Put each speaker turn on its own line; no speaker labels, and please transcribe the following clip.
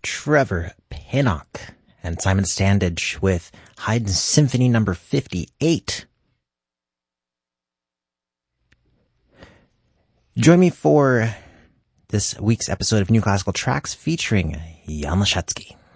Trevor Pinnock and Simon Standage with Haydn Symphony number 58. Join me for this week's episode of New Classical Tracks featuring Jan Leschetski.